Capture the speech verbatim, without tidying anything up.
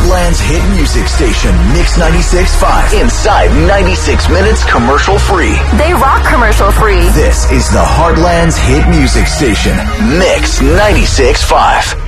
Heartland's hit music station, Mix ninety-six point five. Inside ninety-six minutes commercial free. They rock commercial free. This is the Heartland's hit music station, Mix ninety-six point five.